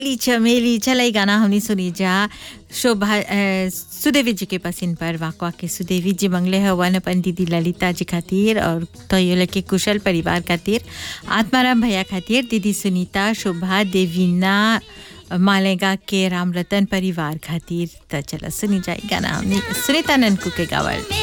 ली चमेली चलाई गाना हमने सुनी जा शोभा सुदेवी जी के पसिन पर वाकवा के सुदेवी जी मंगले हवन अपन दीदी ललिता जी खातिर और तयोले के कुशल परिवार खातिर आत्माराम भैया खातिर दीदी सुनीता शोभा देवीना मालेगा के राम रतन परिवार खातिर त चला सुनी जाए गाना हमने सुनीता ननकू के गावल